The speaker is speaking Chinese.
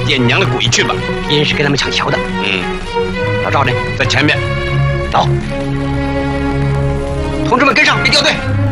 爹娘的鬼去吧。 阴是给他们抢桥的。老赵呢？ 在前面。 走，同志们跟上，别掉队。